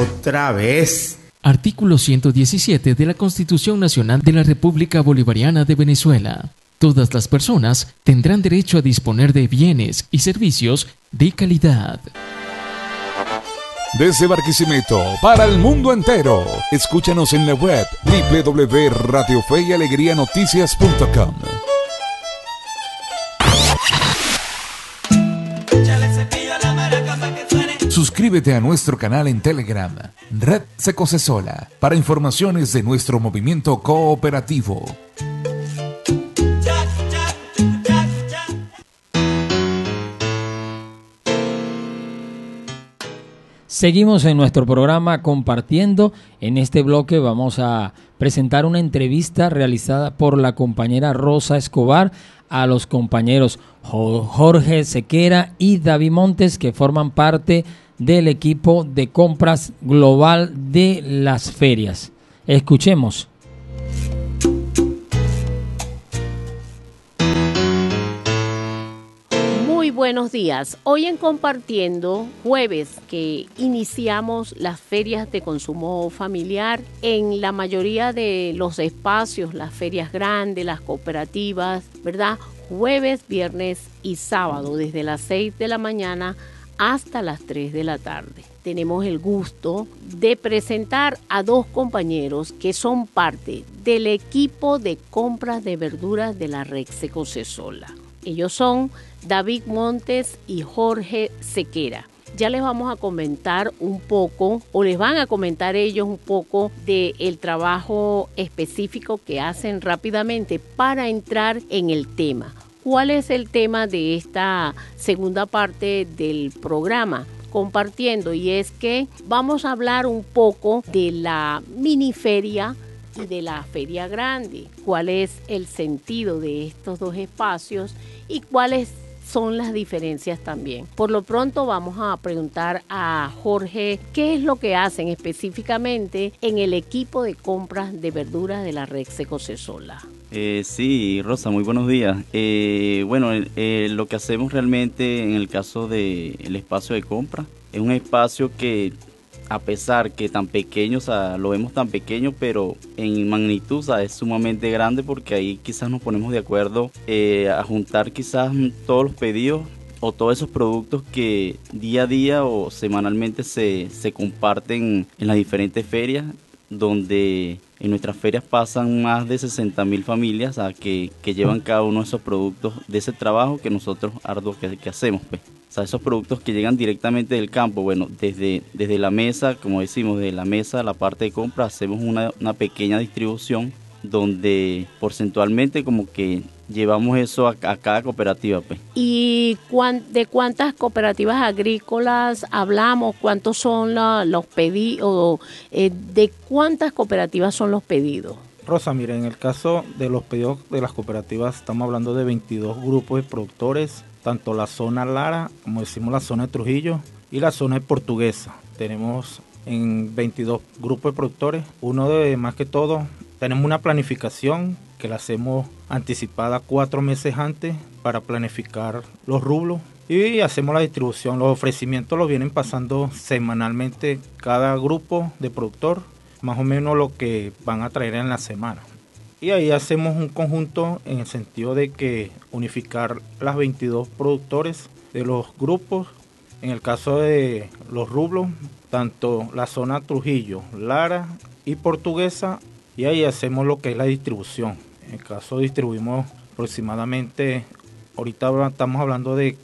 Otra vez. Artículo 117 de la Constitución Nacional de la República Bolivariana de Venezuela. Todas las personas tendrán derecho a disponer de bienes y servicios de calidad. Desde Barquisimeto para el mundo entero. Escúchanos en la web www.radiofeyalegrianoticias.com. Suscríbete a nuestro canal en Telegram, Red Secocesola, para informaciones de nuestro movimiento cooperativo. Seguimos en nuestro programa compartiendo. En este bloque vamos a presentar una entrevista realizada por la compañera Rosa Escobar a los compañeros Jorge Sequera y David Montes, que forman parte del equipo de compras global de las ferias. Escuchemos. Muy buenos días. Hoy en Compartiendo, jueves que iniciamos las ferias de consumo familiar en la mayoría de los espacios, las ferias grandes, las cooperativas, ¿verdad? Jueves, viernes y sábado, desde las 6 de la mañana hasta las 3 de la tarde. Tenemos el gusto de presentar a dos compañeros que son parte del equipo de compras de verduras de la Red Secocesola. Ellos son David Montes y Jorge Sequera. Ya les vamos a comentar un poco, o les van a comentar ellos un poco del trabajo específico que hacen rápidamente para entrar en el tema. ¿Cuál es el tema de esta segunda parte del programa? Compartiendo, y es que vamos a hablar un poco de la miniferia y de la feria grande. ¿Cuál es el sentido de estos dos espacios y cuáles son las diferencias también? Por lo pronto vamos a preguntar a Jorge qué es lo que hacen específicamente en el equipo de compras de verduras de la Red Secocesola. Sí, Rosa, muy buenos días. Lo que hacemos realmente en el caso del espacio de compra es un espacio que, a pesar que tan pequeño, o sea, lo vemos tan pequeño, pero en magnitud, o sea, es sumamente grande, porque ahí quizás nos ponemos de acuerdo a juntar quizás todos los pedidos o todos esos productos que día a día o semanalmente se comparten en las diferentes ferias, donde en nuestras ferias pasan más de 60.000 familias que llevan cada uno de esos productos de ese trabajo que nosotros arduo que hacemos, pues. O sea, esos productos que llegan directamente del campo, bueno, desde la mesa, como decimos, desde la mesa, la parte de compra, hacemos una pequeña distribución donde porcentualmente como que llevamos eso a cada cooperativa, pues. ¿Y de cuántas cooperativas agrícolas hablamos? ¿Cuántos son los pedidos? ¿De cuántas cooperativas son los pedidos? Rosa, mira, en el caso de los pedidos de las cooperativas estamos hablando de 22 grupos de productores, tanto la zona Lara, como decimos la zona de Trujillo, y la zona de Portuguesa. Tenemos en 22 grupos de productores, más que todo, tenemos una planificación que la hacemos anticipada 4 meses antes para planificar los rublos y hacemos la distribución. Los ofrecimientos los vienen pasando semanalmente cada grupo de productor, más o menos lo que van a traer en la semana. Y ahí hacemos un conjunto en el sentido de que unificar las 22 productores de los grupos. En el caso de los rublos, tanto la zona Trujillo, Lara y Portuguesa, y ahí hacemos lo que es la distribución. En el caso distribuimos aproximadamente, ahorita estamos hablando de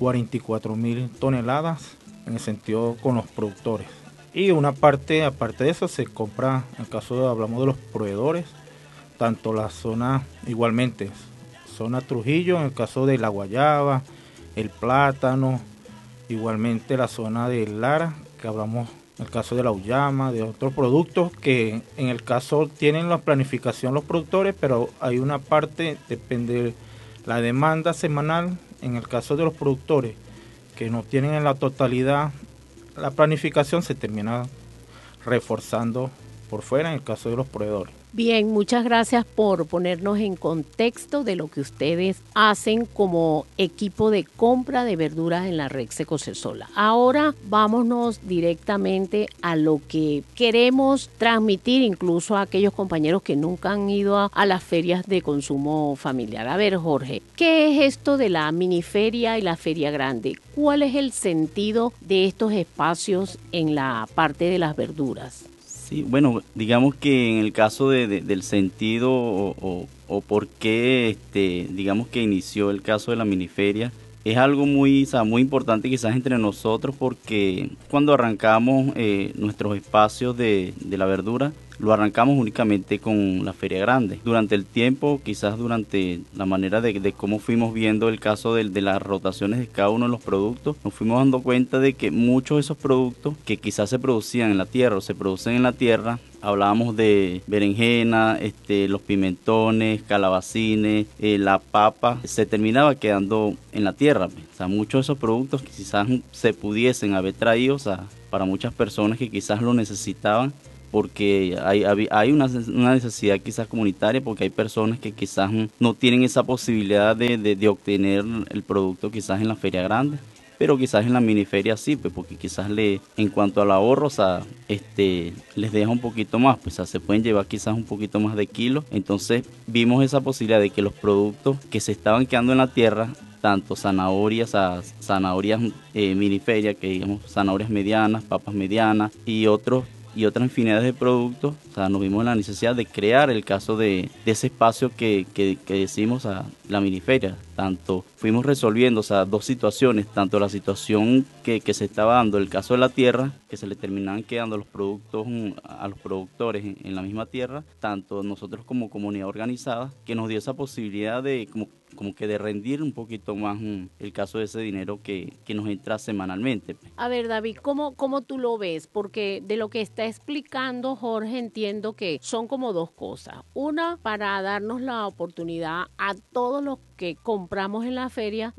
44.000 toneladas en el sentido con los productores. Y una parte, aparte de eso, se compra, en el caso hablamos de los proveedores, tanto la zona, igualmente, zona Trujillo, en el caso de la guayaba, el plátano, igualmente la zona de Lara, que hablamos en el caso de la uyama, de otros productos que en el caso tienen la planificación los productores, pero hay una parte, depende de la demanda semanal, en el caso de los productores que no tienen en la totalidad la planificación, se termina reforzando por fuera en el caso de los proveedores. Bien, muchas gracias por ponernos en contexto de lo que ustedes hacen como equipo de compra de verduras en la red Secocesola. Ahora vámonos directamente a lo que queremos transmitir incluso a aquellos compañeros que nunca han ido a las ferias de consumo familiar. A ver, Jorge, ¿qué es esto de la miniferia y la feria grande? ¿Cuál es el sentido de estos espacios en la parte de las verduras? Sí, bueno, digamos que en el caso del sentido o por qué, digamos que inició el caso de la miniferia, es algo muy, o sea, muy importante quizás entre nosotros porque cuando arrancamos nuestros espacios de la verdura, lo arrancamos únicamente con la feria grande. Durante el tiempo, quizás durante la manera de cómo fuimos viendo el caso de las rotaciones de cada uno de los productos, nos fuimos dando cuenta de que muchos de esos productos que quizás se producían en la tierra o se producen en la tierra, hablábamos de berenjena, los pimentones, calabacines, la papa, se terminaba quedando en la tierra. O sea, muchos de esos productos que quizás se pudiesen haber traído, o sea, para muchas personas que quizás lo necesitaban, porque hay una necesidad quizás comunitaria, porque hay personas que quizás no tienen esa posibilidad de obtener el producto quizás en la feria grande, pero quizás en la miniferia sí, pues porque quizás en cuanto al ahorro, o sea, les deja un poquito más, pues o sea, se pueden llevar quizás un poquito más de kilos. Entonces vimos esa posibilidad de que los productos que se estaban quedando en la tierra, tanto zanahorias, miniferia, que digamos zanahorias medianas, papas medianas y otras infinidades de productos, o sea, nos vimos en la necesidad de crear el caso de ese espacio que decimos a la miniferia. Tanto fuimos resolviendo, o sea, dos situaciones, tanto la situación que se estaba dando, el caso de la tierra, que se le terminaban quedando los productos a los productores en la misma tierra, tanto nosotros como comunidad organizada, que nos dio esa posibilidad de como que de rendir un poquito más el caso de ese dinero que nos entra semanalmente. A ver, David, ¿cómo tú lo ves? Porque de lo que está explicando Jorge entiendo que son como dos cosas. Una, para darnos la oportunidad a todos los que compramos en la feria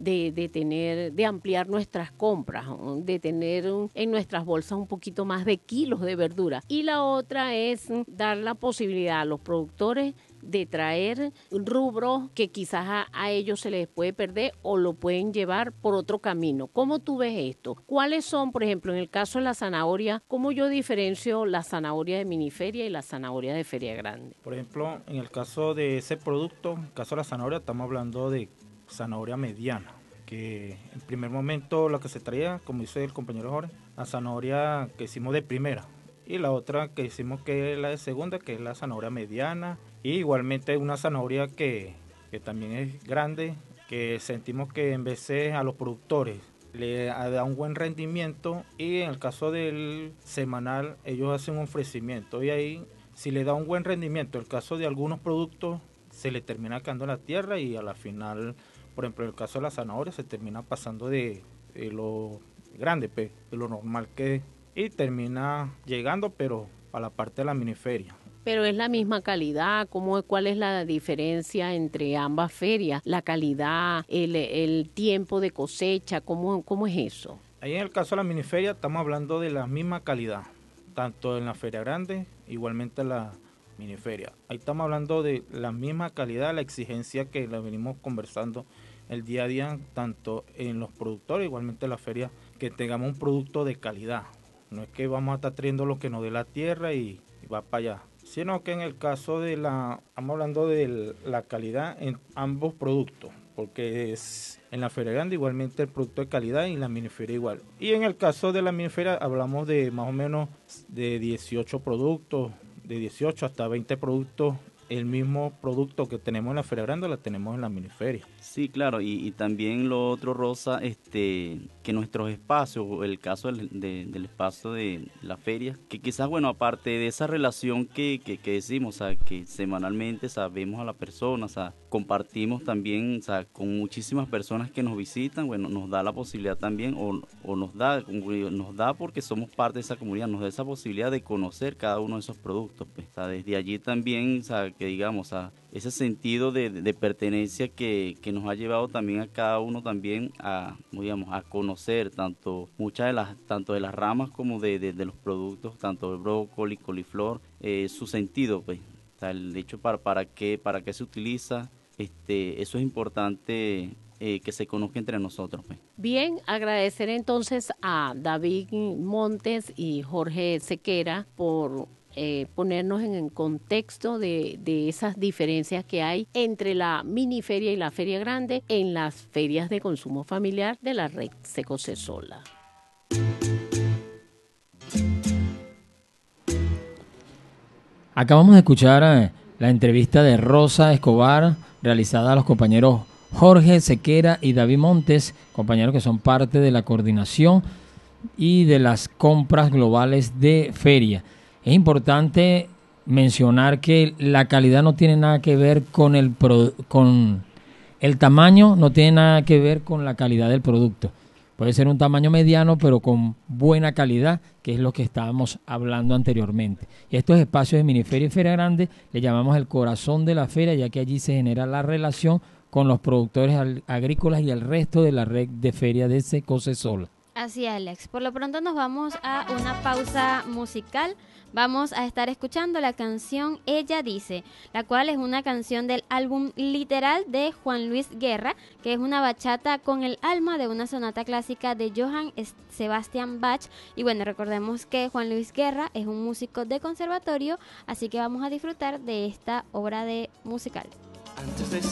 de ampliar nuestras compras, de tener en nuestras bolsas un poquito más de kilos de verdura. Y la otra es dar la posibilidad a los productores de traer rubros que quizás a ellos se les puede perder o lo pueden llevar por otro camino. ¿Cómo tú ves esto? ¿Cuáles son, por ejemplo, en el caso de la zanahoria, cómo yo diferencio la zanahoria de miniferia y la zanahoria de feria grande? Por ejemplo, en el caso de ese producto, en el caso de la zanahoria, estamos hablando de zanahoria mediana, que en primer momento la que se traía, como dice el compañero Jorge, la zanahoria que hicimos de primera, y la otra que hicimos que es la de segunda, que es la zanahoria mediana, y igualmente una zanahoria que también es grande, que sentimos que en vez de a los productores le da un buen rendimiento, y en el caso del semanal ellos hacen un ofrecimiento, y ahí si le da un buen rendimiento, en el caso de algunos productos se le termina quedando en la tierra, y a la final, por ejemplo, en el caso de la zanahoria se termina pasando de lo grande, de lo normal que es, y termina llegando, pero a la parte de la miniferia. Pero es la misma calidad, ¿cuál es la diferencia entre ambas ferias? La calidad, el tiempo de cosecha, ¿cómo es eso? Ahí en el caso de la miniferia estamos hablando de la misma calidad, tanto en la feria grande, igualmente en la miniferia. Ahí estamos hablando de la misma calidad, la exigencia que la venimos conversando el día a día, tanto en los productores, igualmente en la feria, que tengamos un producto de calidad. No es que vamos a estar trayendo lo que nos dé la tierra y va para allá, sino que en el caso estamos hablando de la calidad en ambos productos, porque es en la feria grande igualmente el producto de calidad y en la miniferia igual. Y en el caso de la miniferia hablamos de más o menos de 18 productos, de 18 hasta 20 productos. El mismo producto que tenemos en la feria grande la tenemos en la miniferia. Sí, claro, y también lo otro, Rosa, que nuestros espacios, el caso del espacio de la feria, que quizás, bueno, aparte de esa relación que decimos, o sea, que semanalmente, o sea, vemos a la persona, o sea, compartimos también, o sea, con muchísimas personas que nos visitan, bueno, nos da la posibilidad también, o nos da porque somos parte de esa comunidad, nos da esa posibilidad de conocer cada uno de esos productos, pues, o sea, desde allí también, o sea, que digamos, a ese sentido de pertenencia que nos ha llevado también a cada uno también a, digamos, a conocer tanto de las ramas como de los productos, tanto de brócoli, coliflor, su sentido, pues. O sea, el hecho para qué se utiliza, eso es importante que se conozca entre nosotros, pues. Bien, agradecer entonces a David Montes y Jorge Sequera por ponernos en contexto de esas diferencias que hay entre la mini feria y la feria grande en las ferias de consumo familiar de la red Secocesola. Acabamos de escuchar la entrevista de Rosa Escobar realizada a los compañeros Jorge Sequera y David Montes, compañeros que son parte de la coordinación y de las compras globales de feria. Es importante mencionar que la calidad no tiene nada que ver con el tamaño, no tiene nada que ver con la calidad del producto. Puede ser un tamaño mediano, pero con buena calidad, que es lo que estábamos hablando anteriormente. Y estos espacios de miniferia y feria grande le llamamos el corazón de la feria, ya que allí se genera la relación con los productores agrícolas y el resto de la red de feria de Secocesola. Así es, Alex. Por lo pronto nos vamos a una pausa musical. Vamos a estar escuchando la canción Ella Dice, la cual es una canción del álbum Literal de Juan Luis Guerra, que es una bachata con el alma de una sonata clásica de Johann Sebastian Bach. Y bueno, recordemos que Juan Luis Guerra es un músico de conservatorio, así que vamos a disfrutar de esta obra musical.